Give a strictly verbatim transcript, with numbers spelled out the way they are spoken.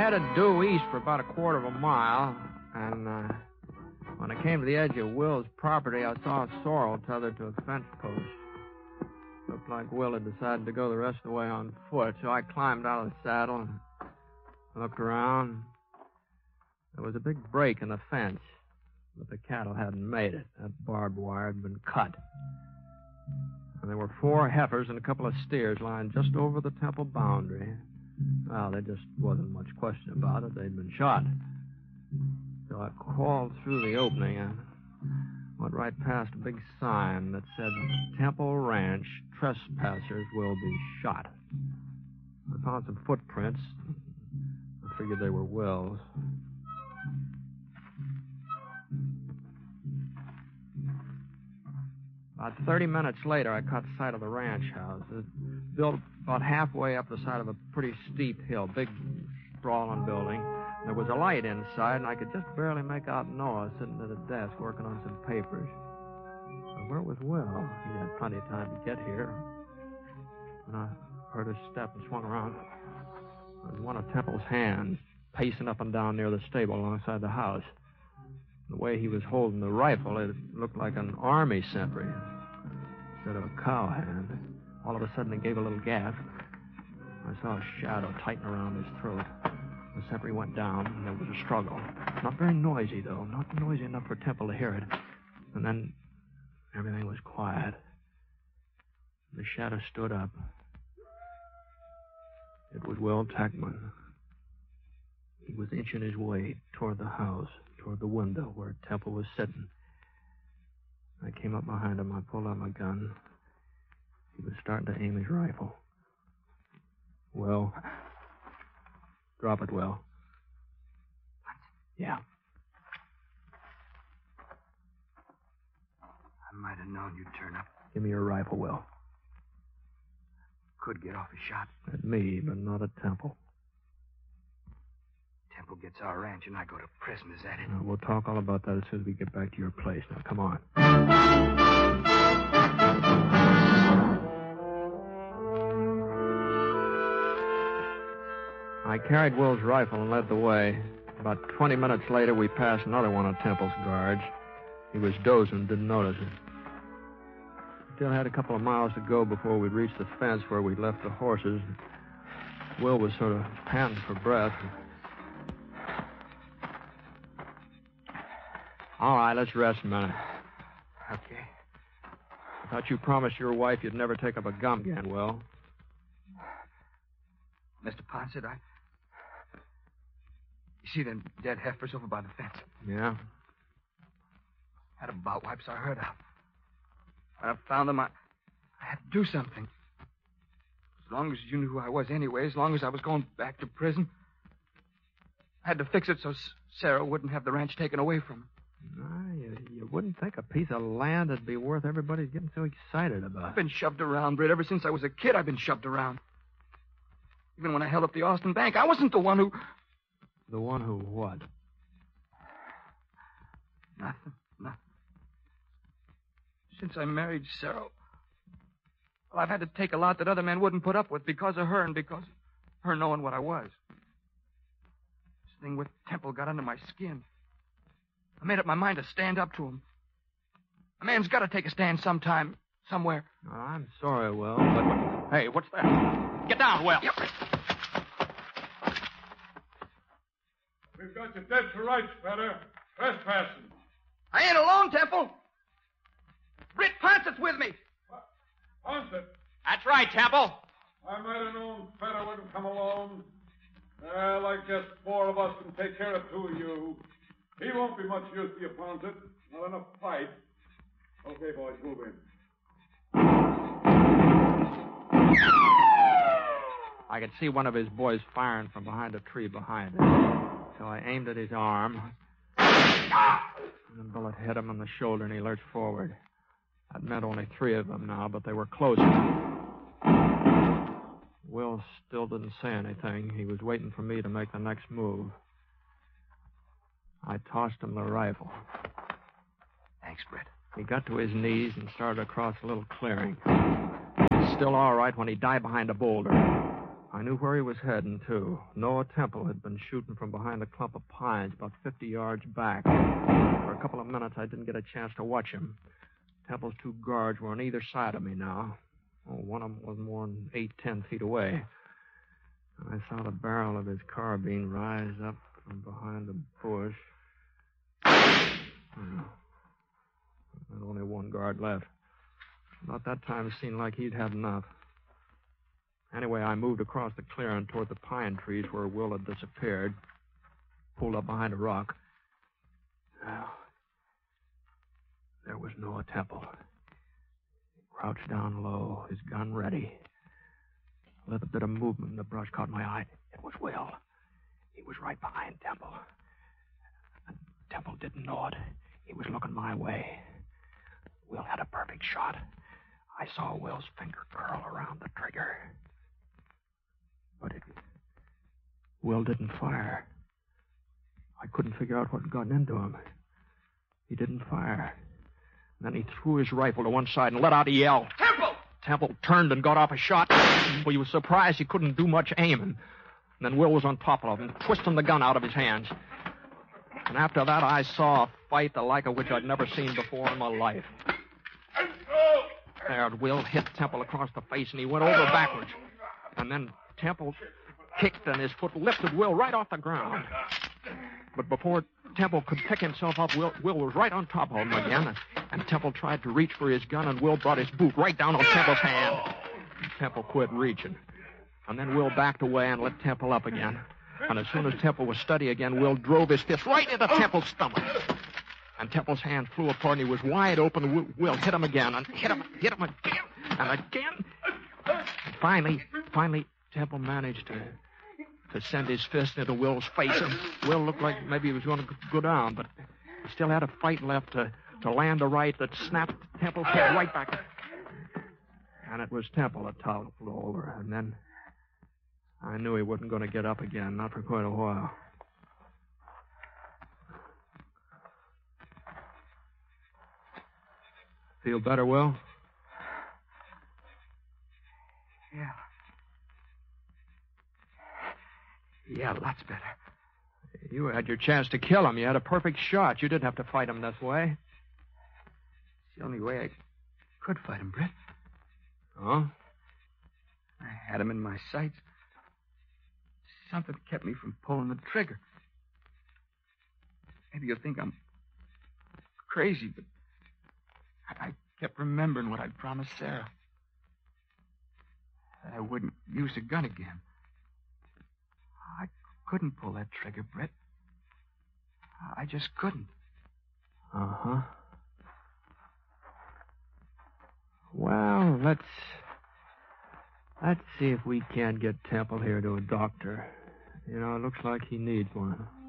headed due east for about a quarter of a mile, and uh, when I came to the edge of Will's property, I saw a sorrel tethered to a fence post. Looked like Will had decided to go the rest of the way on foot, so I climbed out of the saddle and looked around. There was a big break in the fence, but the cattle hadn't made it. That barbed wire had been cut. And there were four heifers and a couple of steers lying just over the temple boundary. Well, there just wasn't much question about it. They'd been shot. So I crawled through the opening and went right past a big sign that said, Temple Ranch, trespassers will be shot. I found some footprints. I figured they were Will's. About thirty minutes later, I caught sight of the ranch house. It was built about halfway up the side of a pretty steep hill, big, sprawling building. There was a light inside, and I could just barely make out Noah sitting at a desk working on some papers. But where was Will? He had plenty of time to get here. When I heard his step and swung around, there was one of Temple's hands pacing up and down near the stable alongside the house. The way he was holding the rifle, it looked like an army sentry instead of a cowhand. All of a sudden, he gave a little gasp. I saw a shadow tighten around his throat. The sentry went down, and there was a struggle. Not very noisy, though. Not noisy enough for Temple to hear it. And then everything was quiet. The shadow stood up. It was Will Tackman. He was inching his way toward the house, toward the window where Temple was sitting. I came up behind him. I pulled out my gun. He was starting to aim his rifle. Will. Drop it, Will. What? Yeah. I might have known you'd turn up. Give me your rifle, Will. Could get off a shot. At me, but not at Temple. Temple gets our ranch and I go to prison, is that it? Now, we'll talk all about that as soon as we get back to your place. Now, come on. I carried Will's rifle and led the way. About twenty minutes later, we passed another one of Temple's guards. He was dozing, didn't notice it. Still had a couple of miles to go before we'd reached the fence where we'd left the horses. Will was sort of panting for breath. All right, let's rest a minute. Okay. I thought you promised your wife you'd never take up a gum again, Will. Mister Ponset, I... You see them dead heifers over by the fence? Yeah? Had a bout wipes I heard of. When I found them, I... I had to do something. As long as you knew who I was anyway, as long as I was going back to prison, I had to fix it so Sarah wouldn't have the ranch taken away from her. No, you, you wouldn't think a piece of land would be worth everybody's getting so excited about. I've been shoved around, Britt. Ever since I was a kid, I've been shoved around. Even when I held up the Austin Bank, I wasn't the one who... The one who what? Nothing, nothing. Since I married Sarah, well, I've had to take a lot that other men wouldn't put up with because of her and because of her knowing what I was. This thing with Temple got under my skin. I made up my mind to stand up to him. A man's got to take a stand sometime, somewhere. Oh, I'm sorry, Will, but... Hey, what's that? Get down, Will. Yep. We've got you dead to rights, fella. Trespassing. I ain't alone, Temple. Britt Ponset's with me. What? Ponset? That's right, Temple. I might have known fella wouldn't come alone. Well, I guess four of us can take care of two of you. He won't be much use to you, Ponset. Not enough fight. Okay, boys, move in. I could see one of his boys firing from behind a tree behind him. So I aimed at his arm. And the bullet hit him on the shoulder, and he lurched forward. That meant only three of them now, but they were closer. Will still didn't say anything. He was waiting for me to make the next move. I tossed him the rifle. Thanks, Britt. He got to his knees and started across a little clearing. Still all right when he dived behind a boulder. I knew where he was heading, too. Noah Temple had been shooting from behind a clump of pines about fifty yards back. For a couple of minutes, I didn't get a chance to watch him. Temple's two guards were on either side of me now. Oh, one of them was more than eight, ten feet away. I saw the barrel of his carbine rise up from behind the bush. Hmm. There's only one guard left. About that time, it seemed like he'd had enough. Anyway, I moved across the clearing toward the pine trees where Will had disappeared. Pulled up behind a rock. Now, there was Noah Temple. He crouched down low, his gun ready. A little bit of movement in the brush caught my eye. It was Will. He was right behind Temple. And Temple didn't know it. He was looking my way. Will had a perfect shot. I saw Will's finger curl around the trigger. But it... Will didn't fire. I couldn't figure out what had gotten into him. He didn't fire. And then he threw his rifle to one side and let out a yell. Temple! Temple turned and got off a shot. Well, he was surprised he couldn't do much aiming. And then Will was on top of him, twisting the gun out of his hands. And after that, I saw a fight the like of which I'd never seen before in my life. There, Will hit Temple across the face, and he went over backwards. And then Temple kicked, and his foot lifted Will right off the ground. But before Temple could pick himself up, Will, Will was right on top of him again. And, and Temple tried to reach for his gun, and Will brought his boot right down on Temple's hand. Temple quit reaching. And then Will backed away and let Temple up again. And as soon as Temple was steady again, Will drove his fist right into Temple's stomach. And Temple's hand flew apart, and he was wide open. Will, Will hit him again, and hit him, hit him again, and again. And finally, finally, Temple managed to to send his fist into Will's face. And Will looked like maybe he was going to go down, but he still had a fight left to, to land a right that snapped Temple's head right back. And it was Temple that toppled over. And then I knew he wasn't going to get up again, not for quite a while. Feel better, Will? Yeah. Yeah, lots better. You had your chance to kill him. You had a perfect shot. You didn't have to fight him this way. It's the only way I could fight him, Britt. Huh? I had him in my sights. Something kept me from pulling the trigger. Maybe you'll think I'm crazy, but I kept remembering what I'd promised Sarah. That I wouldn't use the gun again. I couldn't pull that trigger, Britt. I just couldn't. Uh-huh. Well, let's... Let's see if we can't get Temple here to a doctor. You know, it looks like he needs one.